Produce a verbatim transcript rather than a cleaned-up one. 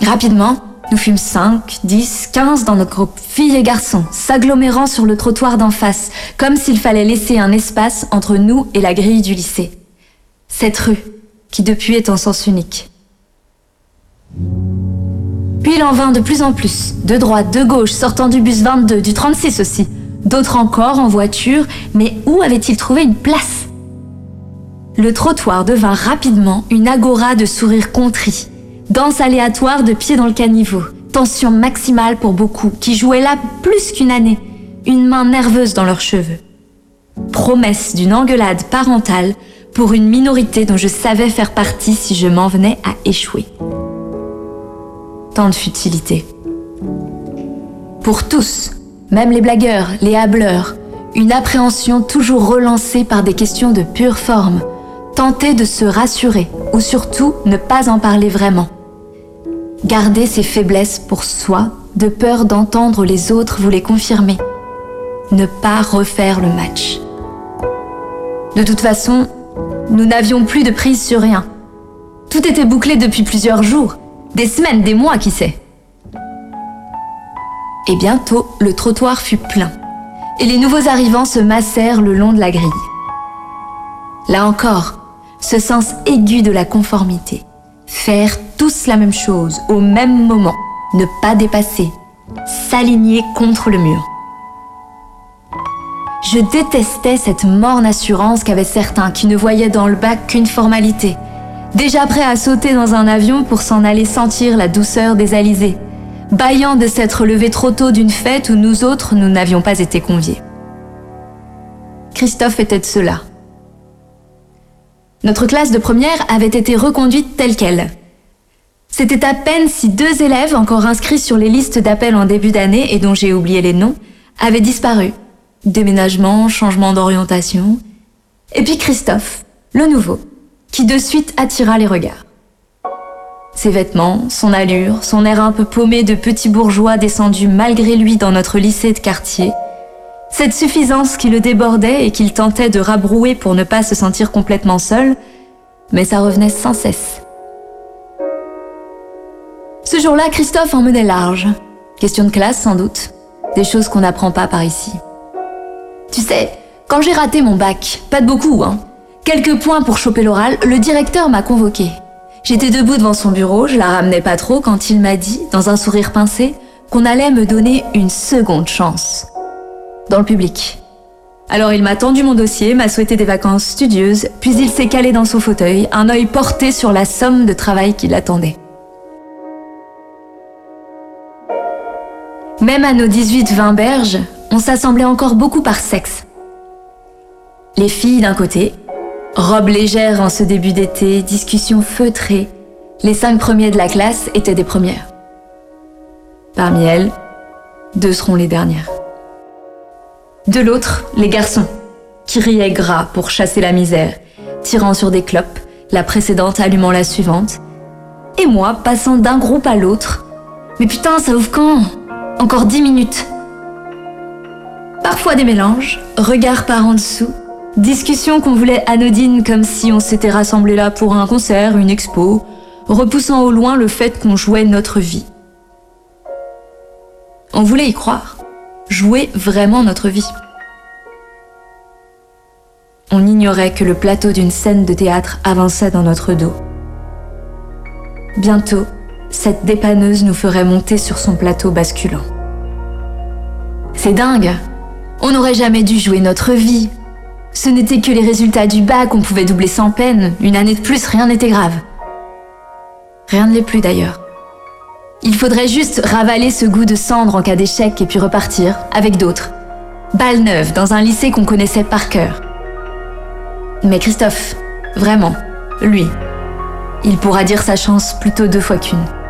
Rapidement, nous fûmes cinq, dix, quinze dans notre groupe, filles et garçons, s'agglomérant sur le trottoir d'en face, comme s'il fallait laisser un espace entre nous et la grille du lycée. Cette rue, qui depuis est en sens unique. Puis il en vint de plus en plus, de droite, de gauche, sortant du bus vingt-deux, du trente-six aussi. D'autres encore en voiture, mais où avaient-ils trouvé une place ? Le trottoir devint rapidement une agora de sourires contrits. Danse aléatoire de pieds dans le caniveau, tension maximale pour beaucoup qui jouaient là plus qu'une année, une main nerveuse dans leurs cheveux. Promesse d'une engueulade parentale pour une minorité dont je savais faire partie si je m'en venais à échouer. Tant de futilité. Pour tous, même les blagueurs, les hâbleurs, une appréhension toujours relancée par des questions de pure forme, tenter de se rassurer ou surtout ne pas en parler vraiment. Garder ses faiblesses pour soi, de peur d'entendre les autres vous les confirmer. Ne pas refaire le match. De toute façon, nous n'avions plus de prise sur rien. Tout était bouclé depuis plusieurs jours, des semaines, des mois, qui sait. Et bientôt, le trottoir fut plein, et les nouveaux arrivants se massèrent le long de la grille. Là encore, ce sens aigu de la conformité. Faire tous la même chose, au même moment, ne pas dépasser, s'aligner contre le mur. Je détestais cette morne assurance qu'avaient certains qui ne voyaient dans le bac qu'une formalité, déjà prêts à sauter dans un avion pour s'en aller sentir la douceur des alizés, bâillant de s'être levés trop tôt d'une fête où nous autres, nous n'avions pas été conviés. Christophe était de ceux-là. Notre classe de première avait été reconduite telle qu'elle. C'était à peine si deux élèves encore inscrits sur les listes d'appel en début d'année et dont j'ai oublié les noms avaient disparu. Déménagement, changement d'orientation. Et puis Christophe, le nouveau, qui de suite attira les regards. Ses vêtements, son allure, son air un peu paumé de petit bourgeois descendu malgré lui dans notre lycée de quartier, cette suffisance qui le débordait et qu'il tentait de rabrouer pour ne pas se sentir complètement seul, mais ça revenait sans cesse. Ce jour-là, Christophe en menait large. Question de classe, sans doute. Des choses qu'on n'apprend pas par ici. Tu sais, quand j'ai raté mon bac, pas de beaucoup, hein, quelques points pour choper l'oral, le directeur m'a convoqué. J'étais debout devant son bureau, je la ramenais pas trop quand il m'a dit, dans un sourire pincé, qu'on allait me donner une seconde chance. Dans le public. Alors il m'a tendu mon dossier, m'a souhaité des vacances studieuses, puis il s'est calé dans son fauteuil, un œil porté sur la somme de travail qui l'attendait. Même à nos dix-huit vingt berges, on s'assemblait encore beaucoup par sexe. Les filles d'un côté, robes légères en ce début d'été, discussions feutrées, les cinq premiers de la classe étaient des premières. Parmi elles, deux seront les dernières. De l'autre, les garçons, qui riaient gras pour chasser la misère, tirant sur des clopes, la précédente allumant la suivante, et moi passant d'un groupe à l'autre. Mais putain, ça ouvre quand ? Encore dix minutes. Parfois des mélanges, regards par en dessous, discussions qu'on voulait anodines comme si on s'était rassemblés là pour un concert, une expo, repoussant au loin le fait qu'on jouait notre vie. On voulait y croire. Jouer vraiment notre vie. On ignorait que le plateau d'une scène de théâtre avançait dans notre dos. Bientôt, cette dépanneuse nous ferait monter sur son plateau basculant. C'est dingue! On n'aurait jamais dû jouer notre vie. Ce n'était que les résultats du bac, on pouvait doubler sans peine. Une année de plus, rien n'était grave. Rien ne l'est plus d'ailleurs. Il faudrait juste ravaler ce goût de cendre en cas d'échec et puis repartir, avec d'autres. Balle neuve, dans un lycée qu'on connaissait par cœur. Mais Christophe, vraiment, lui, il pourra dire sa chance plutôt deux fois qu'une.